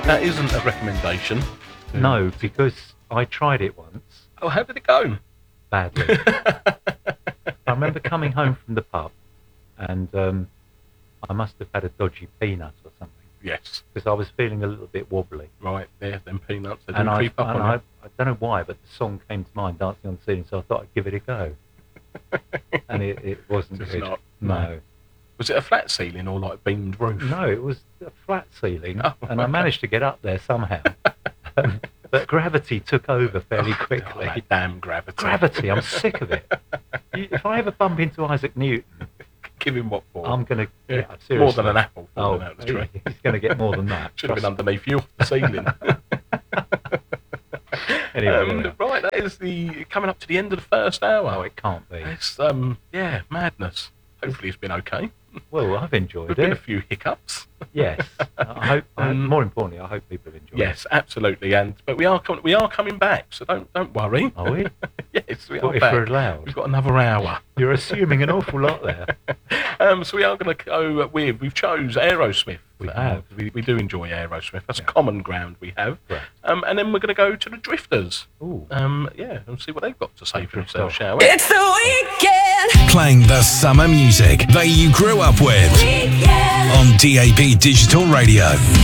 that isn't a recommendation. No, because I tried it once. Oh, how did it go? Badly. I remember coming home from the pub, and I must have had a dodgy peanut or something. Yes. Because I was feeling a little bit wobbly. Right, there, them peanuts, they do And creep up on you. I don't know why, but the song came to mind, Dancing on the Ceiling, so I thought I'd give it a go. And it wasn't It's good. not, No. Was it a flat ceiling or like beamed roof? No, it was a flat ceiling, Oh, and I managed to get up there somehow. But gravity took over fairly quickly. Oh, that damn gravity. Gravity, I'm sick of it. If I ever bump into Isaac Newton, Give him what for? I'm going to... Yeah, seriously. more than an apple Oh, falling out of the tree. he's going to get more than that. Should have been underneath you, the ceiling. Anyway, Right, that is coming up to the end of the first hour. oh, it can't be. It's madness. Hopefully it's been okay. Well, I've enjoyed There's been a it. few hiccups. Yes. I hope. More importantly, I hope people enjoy it. Yes, absolutely. But we are coming back, so don't worry. Are we? Yes, we What are if back. we're allowed? We've got another hour. You're assuming an awful lot there. So we are going to go with, we've chose Aerosmith. We have. We do enjoy Aerosmith. That's Yeah. common ground we have. Right. And then we're going to go to the Drifters. Ooh. And see what they've got to say for themselves, shall we? It's the weekend. Playing the summer music that you grew up with on DAB Digital Radio.